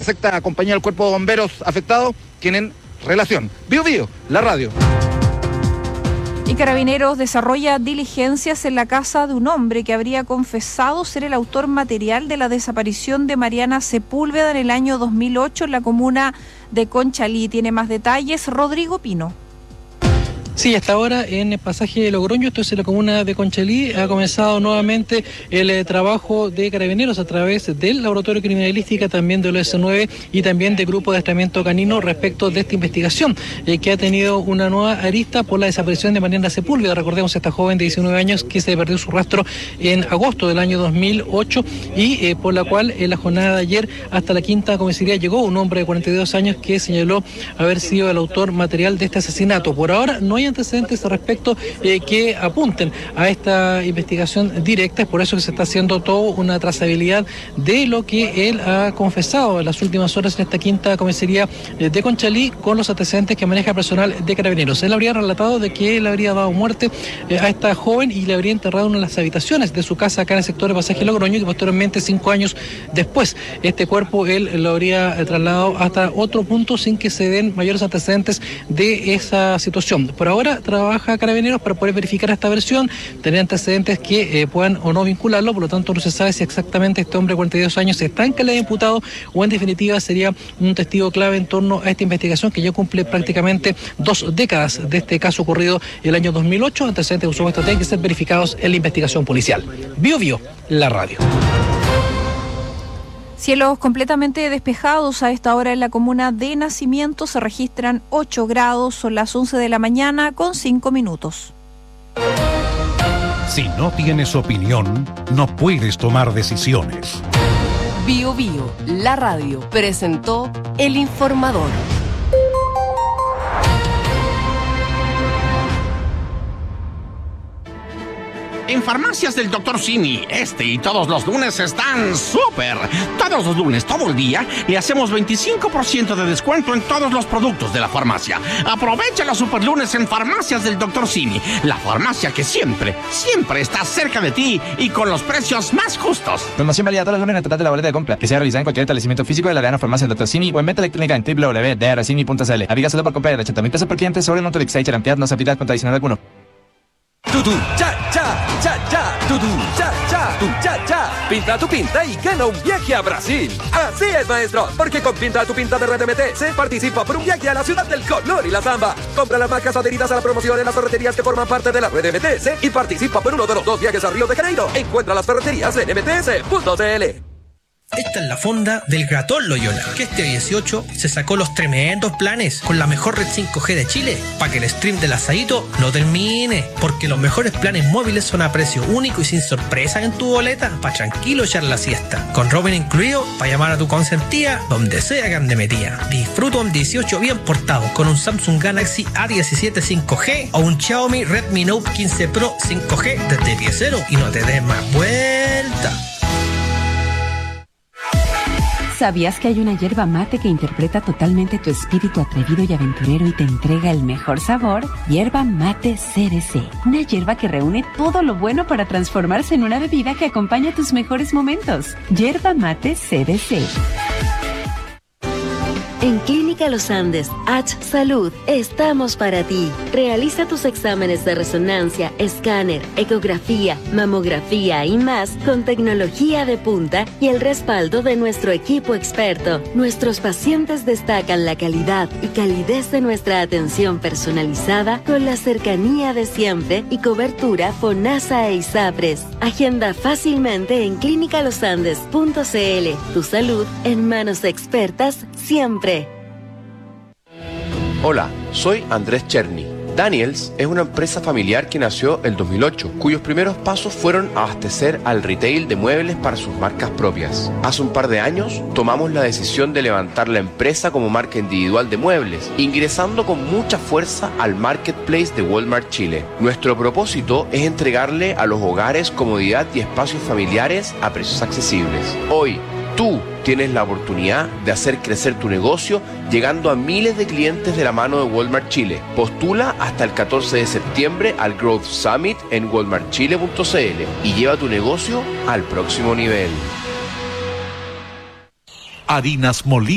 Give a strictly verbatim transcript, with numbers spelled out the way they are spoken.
sexta compañía del Cuerpo de Bomberos afectado tienen relación. Bio Bio, la radio. Y Carabineros desarrolla diligencias en la casa de un hombre que habría confesado ser el autor material de la desaparición de Mariana Sepúlveda en el año dos mil ocho en la comuna de Conchalí. Tiene más detalles Rodrigo Pino. Sí, hasta ahora en el pasaje de Logroño, esto es en la comuna de Conchalí, ha comenzado nuevamente el eh, trabajo de Carabineros a través del Laboratorio de Criminalística, también del O S nueve y también del Grupo de Adiestramiento Canino respecto de esta investigación, eh, que ha tenido una nueva arista por la desaparición de Mariana Sepúlveda. Recordemos esta joven de diecinueve años que se perdió su rastro en agosto del año dos mil ocho y eh, por la cual en la jornada de ayer hasta la quinta comisaría llegó un hombre de cuarenta y dos años que señaló haber sido el autor material de este asesinato. Por ahora no hay antecedentes al respecto eh, que apunten a esta investigación directa. Es por eso que se está haciendo toda una trazabilidad de lo que él ha confesado en las últimas horas en esta quinta comisaría de Conchalí con los antecedentes que maneja personal de Carabineros. Él habría relatado de que él habría dado muerte eh, a esta joven y le habría enterrado en una de las habitaciones de su casa acá en el sector de Pasaje Logroño, y posteriormente, cinco años después, este cuerpo él lo habría trasladado hasta otro punto sin que se den mayores antecedentes de esa situación. Por ahora Ahora trabaja Carabineros para poder verificar esta versión, tener antecedentes que eh, puedan o no vincularlo. Por lo tanto, no se sabe si exactamente este hombre de cuarenta y dos años está en calidad de imputado o en definitiva sería un testigo clave en torno a esta investigación que ya cumple prácticamente dos décadas de este caso ocurrido el año dos mil ocho. Antecedentes por supuesto tienen que ser verificados en la investigación policial. Bio Bio, la radio. Cielos completamente despejados a esta hora en la comuna de Nacimiento. Se registran ocho grados, son las once de la mañana con cinco minutos. Si no tienes opinión, no puedes tomar decisiones. Bio Bio, la radio, presentó El Informador. En Farmacias del doctor Simi, este y todos los lunes están súper. Todos los lunes, todo el día, le hacemos veinticinco por ciento de descuento en todos los productos de la farmacia. Aprovecha los super lunes en Farmacias del doctor Simi, la farmacia que siempre, siempre está cerca de ti y con los precios más justos. Promoción válida todos los lunes en el total de la boleta de compra, que sea realizada en cualquier establecimiento físico de la Arena Farmacia del doctor Simi o en venta electrónica en doble u doble u doble u punto d r simi punto c l. Aplica solo por compra de ochenta mil pesos por cliente sobre el monto de Excel y no se aplica con adicional alguno. Tutu, cha, cha, cha, cha, tutu, cha, cha, tu, cha, cha. Pinta tu pinta y gana un viaje a Brasil. Así es, maestro, porque con Pinta tu pinta de Red M T se participa por un viaje a la ciudad del color y la samba. Compra las marcas adheridas a la promoción en las ferreterías que forman parte de la Red M T S y participa por uno de los dos viajes a Río de Janeiro. Encuentra las ferreterías en m t s punto c l. Esta es la fonda del Gratón Loyola, que este dieciocho se sacó los tremendos planes con la mejor red cinco G de Chile, para que el stream del asadito no termine, porque los mejores planes móviles son a precio único y sin sorpresa en tu boleta, para tranquilo echar la siesta, con roaming incluido, para llamar a tu consentida donde sea que ande metida. Disfruta un dieciocho bien portado con un Samsung Galaxy A diecisiete cinco G o un Xiaomi Redmi Note quince Pro cinco G desde diez cero y no te des más vuelta. ¿Sabías que hay una yerba mate que interpreta totalmente tu espíritu atrevido y aventurero y te entrega el mejor sabor? Yerba Mate C D C, una yerba que reúne todo lo bueno para transformarse en una bebida que acompaña tus mejores momentos. Yerba Mate C D C. En Clínica Los Andes, H Salud, estamos para ti. Realiza tus exámenes de resonancia, escáner, ecografía, mamografía y más con tecnología de punta y el respaldo de nuestro equipo experto. Nuestros pacientes destacan la calidad y calidez de nuestra atención personalizada con la cercanía de siempre y cobertura FONASA e ISAPRES. Agenda fácilmente en clínica los andes punto c l. Tu salud en manos expertas siempre. Hola, soy Andrés Cherny. Daniels es una empresa familiar que nació el dos mil ocho, cuyos primeros pasos fueron abastecer al retail de muebles para sus marcas propias. Hace un par de años tomamos la decisión de levantar la empresa como marca individual de muebles, ingresando con mucha fuerza al marketplace de Walmart Chile. Nuestro propósito es entregarle a los hogares comodidad y espacios familiares a precios accesibles. Hoy, tú tienes la oportunidad de hacer crecer tu negocio llegando a miles de clientes de la mano de Walmart Chile. Postula hasta el catorce de septiembre al Growth Summit en walmart chile punto c l y lleva tu negocio al próximo nivel. Harinas Molinas